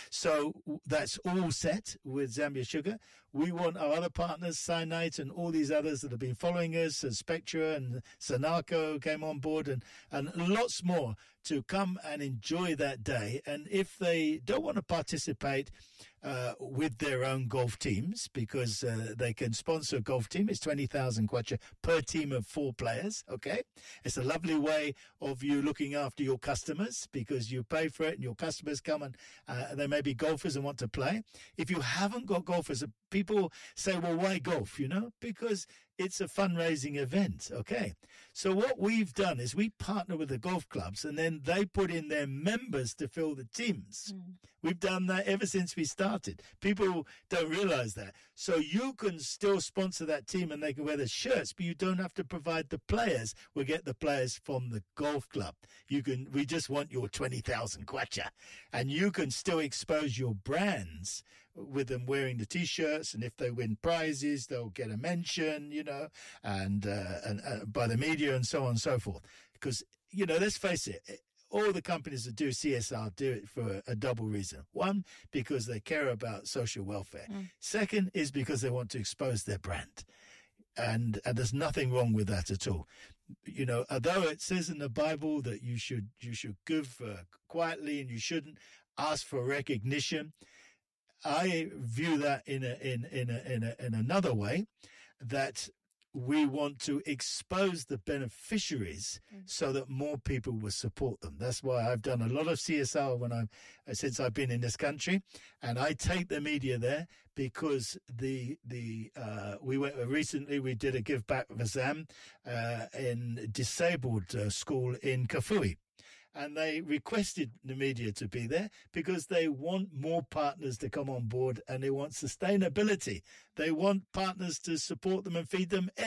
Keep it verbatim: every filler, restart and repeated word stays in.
So that's all set with Zambia Sugar. We want our other partners, Cyanite and all these others that have been following us, and Spectra and Sanako came on board, and, and lots more, to come and enjoy that day. And if they don't want to participate uh, with their own golf teams, because uh, they can sponsor a golf team, it's twenty thousand kwacha per team of four players, okay? It's a lovely way of you looking after your customers, because you pay for it and your customers come and uh, they may be golfers and want to play. If you haven't got golfers, people say, well, why golf, you know? Because it's a fundraising event, okay? So what we've done is we partner with the golf clubs, and then they put in their members to fill the teams. Mm. We've done that ever since we started. People don't realize that. So you can still sponsor that team and they can wear the shirts, but you don't have to provide the players. We get the players from the golf club. You can, we just want your twenty thousand kwacha, and you can still expose your brands with them wearing the T-shirts, and if they win prizes, they'll get a mention, you know, and, uh, and uh, by the media and so on and so forth. Because, you know, let's face it, all the companies that do C S R do it for a double reason. One, because they care about social welfare. Mm. Second is because they want to expose their brand. And, and there's nothing wrong with that at all. You know, although it says in the Bible that you should, you should give uh, quietly and you shouldn't ask for recognition, I view that in a, in, in a, in a, in another way, that we want to expose the beneficiaries mm. so that more people will support them. That's why I've done a lot of C S R when I'm, since I've been in this country, and I take the media there because the, the, uh, we went recently, we did a give back for Zam, uh, in disabled uh, school in Kafui. And they requested the media to be there because they want more partners to come on board, and they want sustainability. They want partners to support them and feed them